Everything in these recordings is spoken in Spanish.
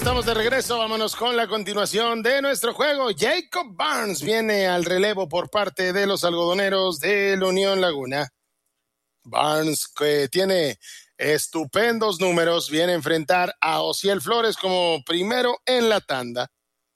estamos de regreso. Vámonos con la continuación de nuestro juego. Jacob Barnes viene al relevo por parte de los algodoneros de la Unión Laguna. Barnes, que tiene estupendos números, viene a enfrentar a Osiel Flores como primero en la tanda.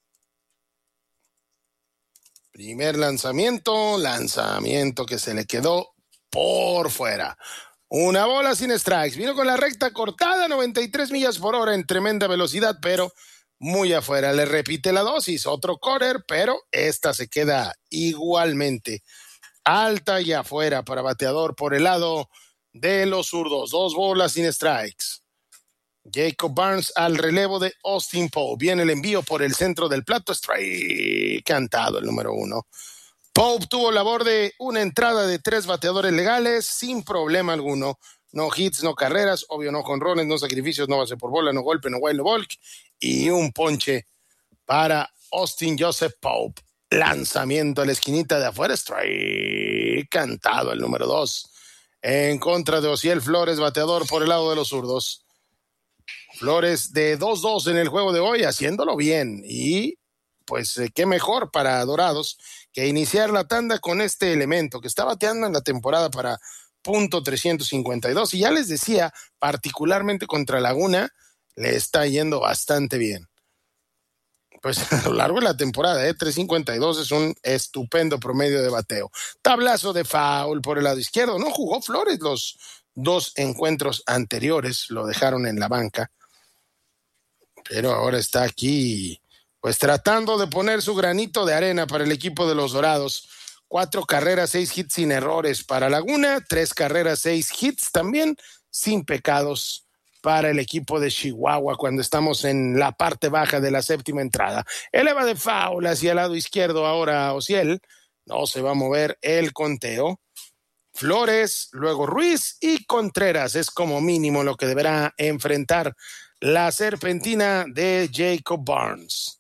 Primer lanzamiento que se le quedó por fuera. Una bola sin strikes. Vino con la recta cortada, 93 millas por hora en tremenda velocidad, pero muy afuera. Le repite la dosis. Otro corner, pero esta se queda igualmente alta y afuera para bateador por el lado de los zurdos. 2 bolas sin strikes. Jacob Barnes al relevo de Austin Pope. Viene el envío por el centro del plato. Strike cantado el número 1. Pope tuvo labor de una entrada de 3 bateadores legales sin problema alguno. No hits, no carreras, obvio no jonrones, no sacrificios, no base por bola, no golpe, no wild, no walk. Y un ponche para Austin Joseph Pope. Lanzamiento a la esquinita de afuera. Strike cantado el número 2. En contra de Osiel Flores, bateador por el lado de los zurdos. Flores de 2-2 en el juego de hoy, haciéndolo bien. Y pues qué mejor para Dorados que iniciar la tanda con este elemento que está bateando en la temporada para .352. Y ya les decía, particularmente contra Laguna, le está yendo bastante bien. Pues a lo largo de la temporada, 3.52 es un estupendo promedio de bateo. Tablazo de foul por el lado izquierdo. No jugó Flores los 2 encuentros anteriores, lo dejaron en la banca. Pero ahora está aquí, pues tratando de poner su granito de arena para el equipo de los Dorados. 4 carreras, 6 hits sin errores para Laguna, 3 carreras, 6 hits también sin pecados para el equipo de Chihuahua cuando estamos en la parte baja de la séptima entrada. Eleva de foul hacia el lado izquierdo ahora Osiel. No se va a mover el conteo. Flores, luego Ruiz y Contreras es como mínimo lo que deberá enfrentar la serpentina de Jacob Barnes.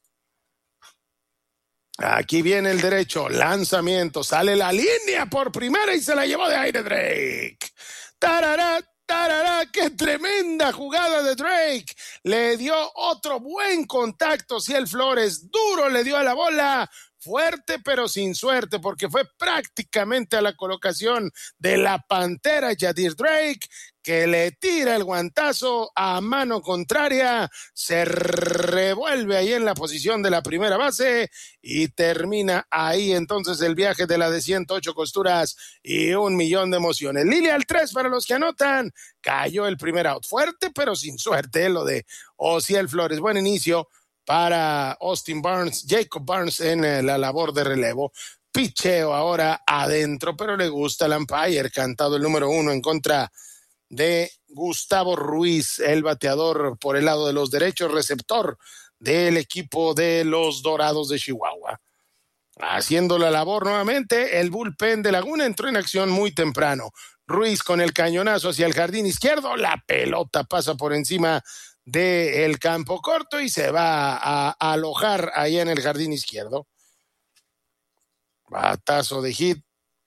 Aquí viene el derecho, lanzamiento, sale la línea por primera y se la llevó de aire Drake. ¡Tarará! ¡Tarará! ¡Qué tremenda jugada de Drake! Le dio otro buen contacto, Osiel Flores, duro le dio a la bola, fuerte pero sin suerte, porque fue prácticamente a la colocación de la Pantera Yadir Drake, que le tira el guantazo a mano contraria, se revuelve ahí en la posición de la primera base y termina ahí entonces el viaje de la de 108 costuras y 1,000,000 de emociones. Línea al 3 para los que anotan, cayó el primer out, fuerte pero sin suerte lo de Osiel Flores. Buen inicio para Austin Barnes, Jacob Barnes en la labor de relevo. Picheo ahora adentro, pero le gusta el umpire, cantado el número 1 en contra de Gustavo Ruiz, el bateador por el lado de los derechos, receptor del equipo de los Dorados de Chihuahua. Haciendo la labor nuevamente, el bullpen de Laguna entró en acción muy temprano. Ruiz con el cañonazo hacia el jardín izquierdo, la pelota pasa por encima del campo corto y se va a alojar ahí en el jardín izquierdo. Batazo de hit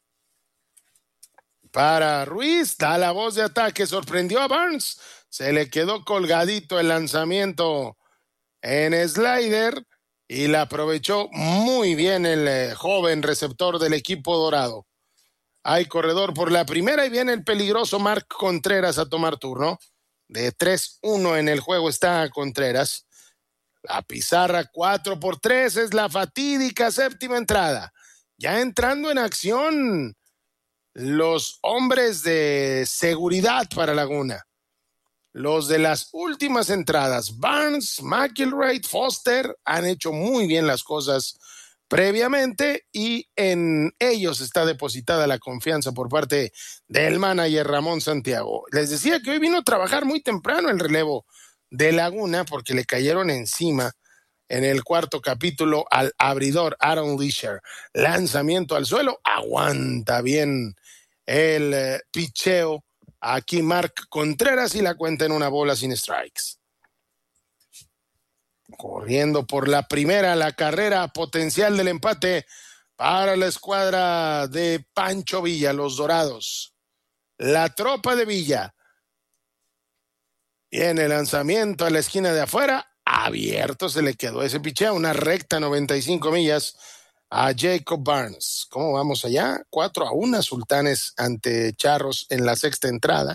para Ruiz, da la voz de ataque, sorprendió a Barnes, se le quedó colgadito el lanzamiento en slider y la aprovechó muy bien el joven receptor del equipo dorado. Hay corredor por la primera y viene el peligroso Mark Contreras a tomar turno. De 3-1 en el juego está Contreras. La pizarra 4-3 es la fatídica séptima entrada. Ya entrando en acción los hombres de seguridad para Laguna. Los de las últimas entradas, Barnes, McIlroy, Foster, han hecho muy bien las cosas previamente y en ellos está depositada la confianza por parte del manager Ramón Santiago. Les decía que hoy vino a trabajar muy temprano el relevo de Laguna porque le cayeron encima en el cuarto capítulo al abridor Aaron Leisure. Lanzamiento al suelo, aguanta bien el picheo. Aquí Mark Contreras y la cuenta en una bola sin strikes. Corriendo por la primera, la carrera potencial del empate para la escuadra de Pancho Villa, los Dorados. La tropa de Villa. Viene el lanzamiento a la esquina de afuera, abierto se le quedó ese picheo, una recta 95 millas a Jacob Barnes. ¿Cómo vamos allá? 4-1 Sultanes ante Charros en la sexta entrada.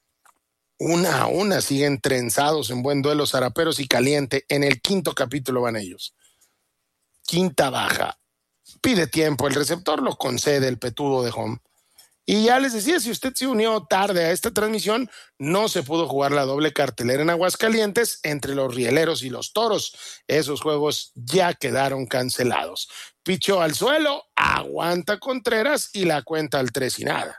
1-1, siguen trenzados en buen duelo Zaraperos y Caliente. En el quinto capítulo van ellos. Quinta baja. Pide tiempo, el receptor lo concede el petudo de home. Y ya les decía, si usted se unió tarde a esta transmisión, no se pudo jugar la doble cartelera en Aguascalientes entre los Rieleros y los Toros. Esos juegos ya quedaron cancelados. Pichó al suelo, aguanta Contreras y la cuenta al 3-0.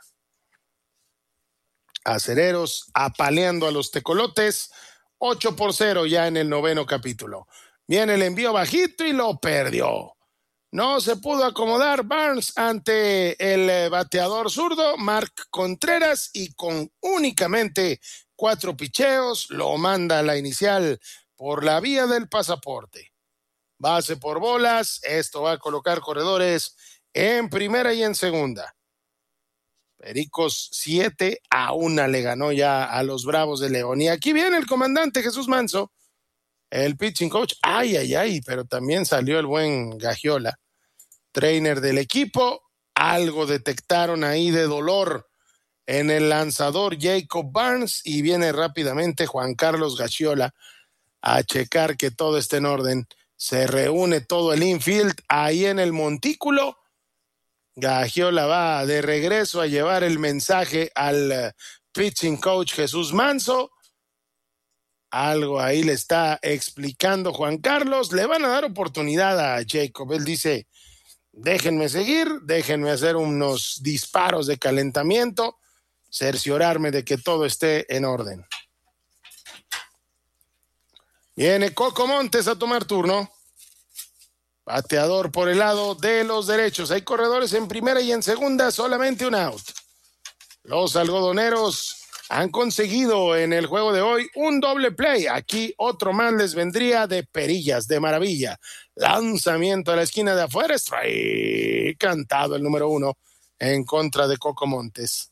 Acereros apaleando a los Tecolotes, 8-0 ya en el noveno capítulo. Viene el envío bajito y lo perdió. No se pudo acomodar Barnes ante el bateador zurdo, Mark Contreras, y con únicamente 4 picheos lo manda a la inicial por la vía del pasaporte. Base por bolas, esto va a colocar corredores en primera y en segunda. Pericos 7-1 le ganó ya a los Bravos de León. Y aquí viene el comandante Jesús Manso, el pitching coach. Pero también salió el buen Gagiola, trainer del equipo. Algo detectaron ahí de dolor en el lanzador Jacob Barnes y viene rápidamente Juan Carlos Gagiola a checar que todo esté en orden. Se reúne todo el infield ahí en el montículo. Gagiola va de regreso a llevar el mensaje al pitching coach Jesús Manso. Algo ahí le está explicando Juan Carlos. Le van a dar oportunidad a Jacob. Él dice, déjenme seguir, déjenme hacer unos disparos de calentamiento, cerciorarme de que todo esté en orden. Viene Coco Montes a tomar turno. Bateador por el lado de los derechos. Hay corredores en primera y en segunda, solamente un out. Los algodoneros han conseguido en el juego de hoy un doble play. Aquí otro más les vendría de perillas, de maravilla. Lanzamiento a la esquina de afuera. Strike cantado el número 1 en contra de Coco Montes.